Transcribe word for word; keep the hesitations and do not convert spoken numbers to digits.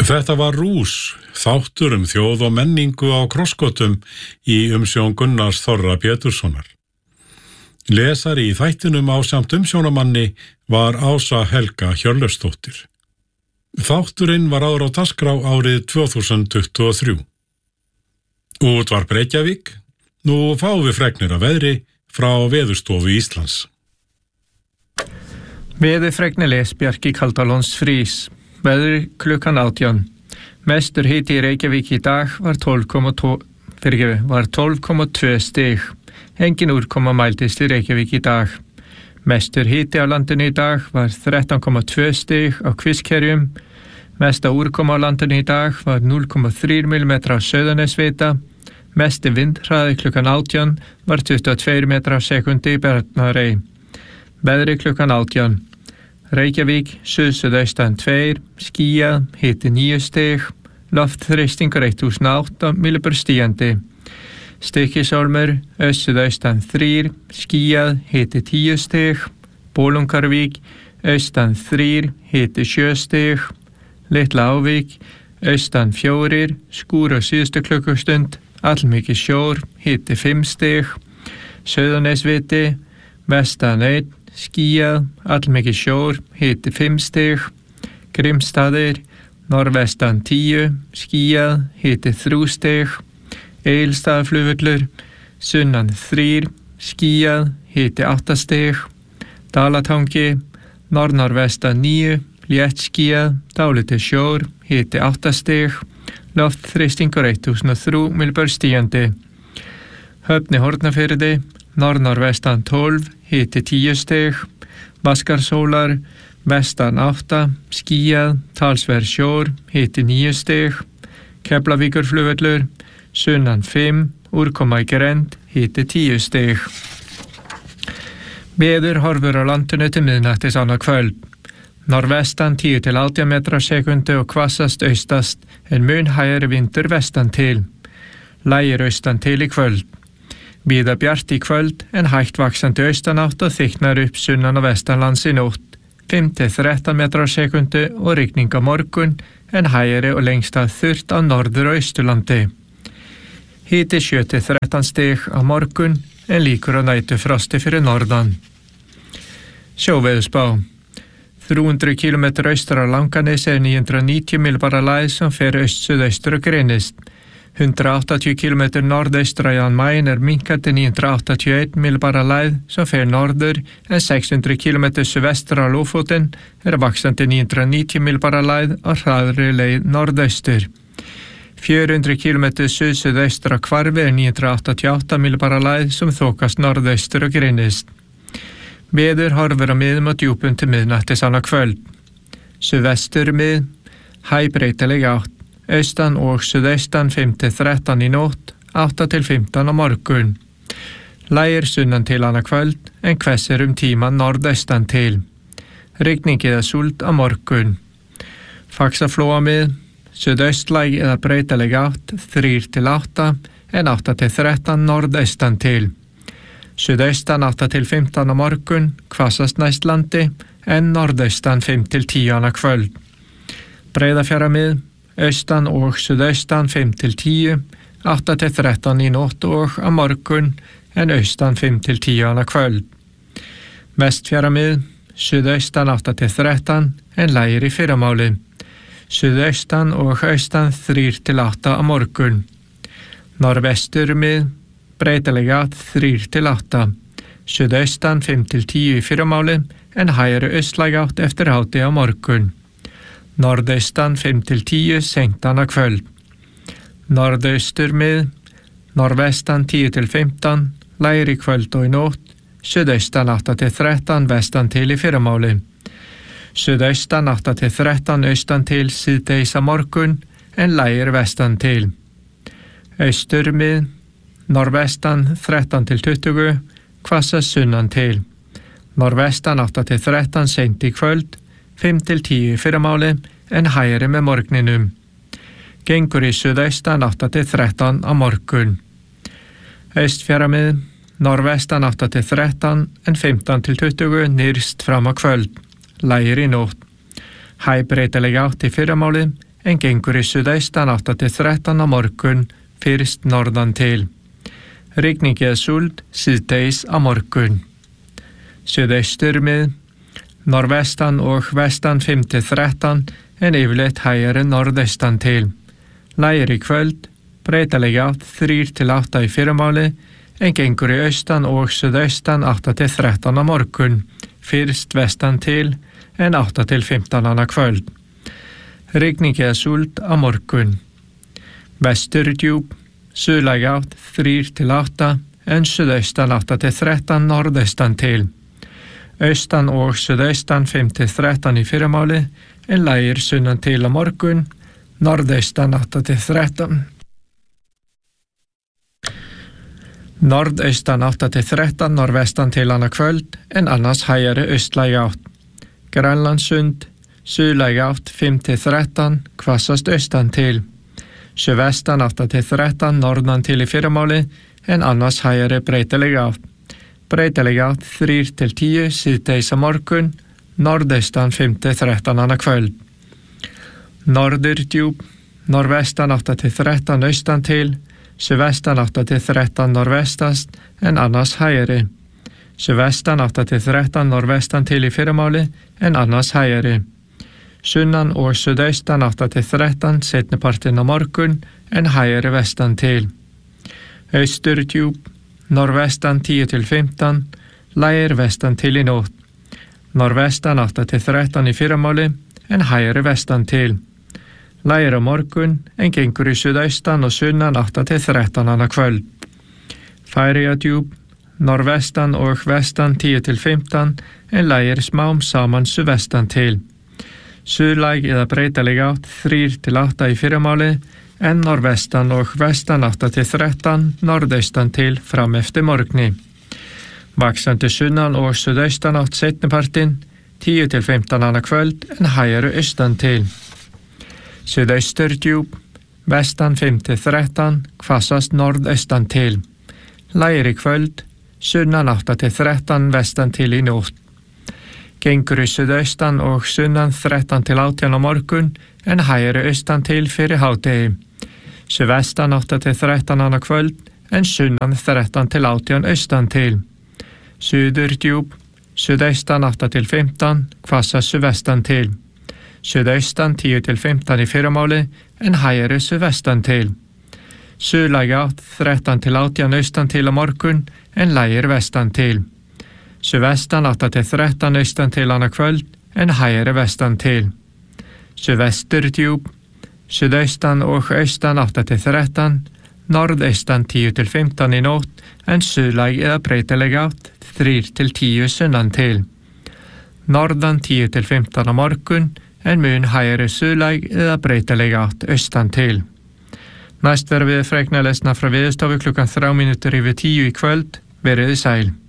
Þetta var Rús, þáttur um þjóð og menningu á krossgötum í umsjón Gunnars Þorra Péturssonar. Lesari í þættinum ásamt umsjónamanni var Ása Helga Hjörleifsdóttir. Þátturinn var áður á dagskrá árið tvö þúsund tuttugu og þrjú. Útvarp Reykjavík, nú fáum við fregnir af veðri frá Veðurstofu Íslands. Veðurfregnir les Bjarki Kaldalóns Frís. Veður klukkan átján. Mestur hiti í Reykjavík í dag var tólf komma tvö stig. Engin úrkoma mældist í Reykjavík í dag. Mestur hiti á landinu í dag var þrettán komma tvö stig á Kvisskerjum. Mesta úrkoma á landinu í dag var núll komma þrír millimetrar á Sauðanesvita. Mesti vindhraði klukkan átján var tuttugu og tveir metrar á sekundi í Bjarnarey. Veðri klukkan átján. Reykjavík, suðsuðaustan tveir, skýjað, hiti níu stig, loftþrýstingur þúsund og átta millimetrar stígandi. Stykkishólmur, aussuðaustan þrír, skýjað, hiti tíu stig, Bolungarvík, austan þrír, hiti sjö stig, Litla Ávík, austan fjórir, skúr á síðustu klukkustund, allmikið sjór, hiti fimm stig, Sauðanesviti, vestan einn, skýjað, allmikið sjór, hiti fimm stig, Grímsstaðir, norðvestan tíu, skýjað, hiti þrjú stig, Egilsstaðaflugvöllur, sunnan þrír, skýjað, hiti átta stig, Dalatangi, norðnorðvestan níu, létt skýjað, dálítið sjór, hiti átta stig, loftþrýstingur þúsund og þrjú millimetrar stígandi. Höfn í Hornafirði, norðnorðvestan tólf, hiti tíu stig, Vaskarsólar, vestan átta, skýjað, talsverð sjór, hiti níu stig, Keflavíkurflugvöllur, sunnan fimm, úrkoma í grennd, hiti tíu stig. Veður horfur á landinu til miðnættis annað kvöld. Norðvestan tíu til átján metrar á sekundu og hvassast austast en mun hægari vindur vestan til. Lægir austan til í kvöld. Víða bjart í kvöld en hægt vaxandi austanátt og þykknar upp sunnan og vestanlands í nótt, fimm til þrettán metrar á sekundu og rigning á morgun en hægari og lengst að þurrt á norður og austurlandi. Hiti sjö til þrettán stig á morgun en líkur á næturfrosti fyrir norðan. Sjóveðurspá. þrjú hundruð kílómetrar austur á Langanesi er níu hundruð og níutíu millimetrar lægð sem fer aust-suðaustur og greinist. hundrað áttatíu kílómetrar norðaustur á Jan Mayen er minnkandi níu hundruð áttatíu og einn millimetrar lægð sem fer norður en sex hundruð kílómetrar suðvestur á Lófoten er vaxandi níu hundruð og níutíu millimetrar lægð á hraðri leið norðaustur. fjögur hundruð kílómetrar suð-suðaustur á Hvarfi er níu hundruð áttatíu og átta millimetrar lægð sem þokast norðaustur og greinist. Veður horfur á miðum og djúpum til miðnættis annað kvöld. Suðvestur mið, hæg breytileg átt, austan og suðaustan fimm til þrettán í nótt, átta til fimmtán á morgun. Lægir sunnan til annað kvöld en hvessir um tíma norðaustan til. Rigning eða súld á morgun. Faxaflóa mið, suðaustlæg eða breytileg átt, þrír til átta en átta til þrettán norðaustan til. Suðaustan átta til fimmtán á morgun, hvassast næst landi, en norðaustan fimm til tíu annað kvöld. Breiðafjarðarmið, austan og suðaustan fimm til tíu, átta til þrettán í nótt og á morgun, en austan fimm til tíu annað kvöld. Vestfjarðarmið, suðaustan átta til þrettán, en lægir í fyrramáli. Suðaustan og austan þrír til átta á morgun. Norðvesturmið, breytileg átt þrír til átta. Suðaustan fimm til tíu í fyrramáli en hægari austlæg átt eftir háti á morgun. Norðaustan fimm til tíu seint annað kvöld. Norðaustur mið, norðvestan tíu til fimmtán, lægir í kvöld og í nótt. Suðaustan átta til þrettán vestan til í fyrramáli. Suðaustan átta til þrettán austan til síðdegis á morgun en lægir vestan til. Austur mið, norðvestan þrettán til tuttugu, hvassast sunnan til. Norðvestan átta til þrettán seint í kvöld, fimm til tíu í fyrramáli en hægari með morgninum. Gengur í suðaustan átta til þrettán á morgun. Austfjarðarmið, norðvestan átta til þrettán en fimmtán til tuttugu nyrst fram á kvöld. Lægir í nótt. Hæg breytileg átt í fyrramáli en gengur í suðaustan átta til þrettán á morgun, fyrst norðan til. Rigning eða súld síðdegis á morgun. Suðaustur með norðvestan og vestan fimm til þrettán en yfirleitt hægari norðaustan til. Lægir í kvöld, breytileg átt þrír til átta í fyrramáli, en gengur í austan og suðaustan átta til þrettán á morgun, fyrst vestan til en átta til fimmtán annað kvöld. Rigning eða súld á morgun. Vestur djúp, suðlæg átt þrír til átta en suðaustan átta til þrettán norðaustan til. Austan og suðaustan fimm til þrettán í fyrramáli en lægir sunnan til á morgun, norðaustan átta til þrettán. Norðaustan átta til þrettán norðvestan til annað kvöld en annars hægari austlæg átt. Grænlandssund, suðlæg átt fimm til þrettán, hvassast austan til. Suðvestan átta til þrettán norðan til í fyrramáli en annars hægari breytileg átt. Breytileg átt þrír til tíu síðdegis á morgun, norðaustan fimm til þrettán annað kvöld. Norður djúp, norðvestan átta til þrettán austan til, suðvestan átta til þrettán norðvestast en annars hægari. Suðvestan átta til þrettán norðvestan til í fyrramáli en annars hægari. Sunnan og suðaustan átta til þrettán seinnipartinn á morgun en hægari vestan til. Austur djúp, norðvestan tíu til fimmtán, lægir vestan til í nótt. Norðvestan átta til þrettán í fyrramáli en hægari vestan til. Lægir á morgun en gengur í suðaustan og sunnan átta til þrettán annað kvöld. Færeyjadjúp, norðvestan og vestan tíu til fimmtán en lægir smám saman suðvestan til. Suðlæg eða breytileg átt þrír til átta í fyrramáli en norðvestan og vestan átta til þrettán norðaustan til fram eftir morgni. Vaxandi sunnan og suðaustan átt seinnipartinn tíu til fimmtán annað kvöld en hægari austan til. Suðaustur djúp, vestan fimm til þrettán, hvassast norðaustan til. Lægir í kvöld, sunnan átta til þrettán vestan til í nótt. Gengur í suðaustan og sunnan þrettán til átján á morgun en hægari austan til fyrir hádegi. Suðvestan átta til þrettán annað kvöld en sunnan þrettán til átján austan til. Suður djúp, suðaustan átta til fimmtán, hvassast suðvestan til. Suðaustan tíu til fimmtán í fyrramáli en hægari suðvestan til. Suðlæg átt þrettán til átján austan til á morgun en lægir vestan til. Suðvestan átta til þrettán austan til annað kvöld en hægari vestan til. Suðvestur djúp, suðaustan og austan átta til þrettán, norðaustan tíu til fimmtán í nótt en suðlæg eða breytileg átt þrír til tíu sunnan til. Norðan tíu til fimmtán á morgun en mun hægari suðlæg eða breytileg átt austan til. Næst verður við frekna lesna frá Veðurstofu klukkan þrjár mínútur yfir tíu í kvöld. Verið þið sæl.